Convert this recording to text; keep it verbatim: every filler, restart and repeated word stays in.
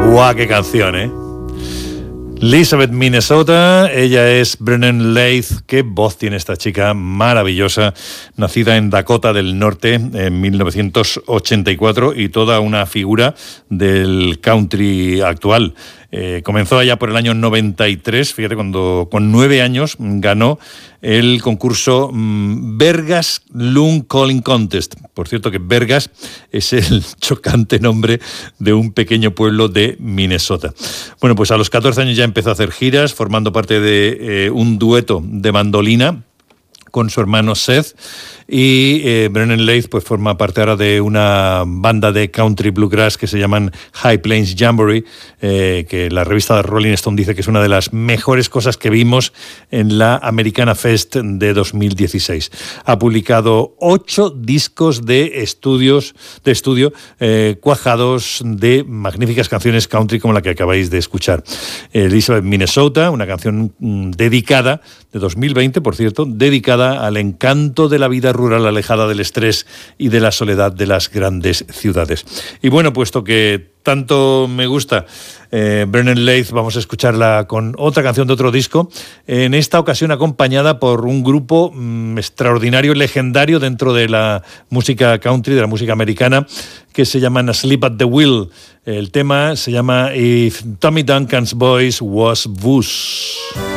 ¡Guau, qué canción, eh! Elizabeth, Minnesota, ella es Brennan Leith. Qué voz tiene esta chica maravillosa, nacida en Dakota del Norte en mil novecientos ochenta y cuatro y toda una figura del country actual. Eh, comenzó allá por el año noventa y tres, fíjate, cuando con nueve años ganó el concurso mmm, Vergas Loon Calling Contest. Por cierto que Vergas es el chocante nombre de un pequeño pueblo de Minnesota. Bueno, pues a los catorce años ya empezó a hacer giras, formando parte de eh, un dueto de mandolina con su hermano Seth, y eh, Brennan Leith pues forma parte ahora de una banda de country bluegrass que se llaman High Plains Jamboree, eh, que la revista Rolling Stone dice que es una de las mejores cosas que vimos en la Americana Fest de dos mil dieciséis. Ha publicado ocho discos de estudios de estudio eh, cuajados de magníficas canciones country como la que acabáis de escuchar. Elizabeth, Minnesota, una canción mm, dedicada, de dos mil veinte, por cierto, dedicada al encanto de la vida rural alejada del estrés y de la soledad de las grandes ciudades. Y bueno, puesto que tanto me gusta eh, Brennan Leith, vamos a escucharla con otra canción de otro disco, en esta ocasión acompañada por un grupo mmm, extraordinario, legendario dentro de la música country, de la música americana, que se llaman Asleep at the Wheel. El tema se llama If Tommy Duncan's Voice Was Booze.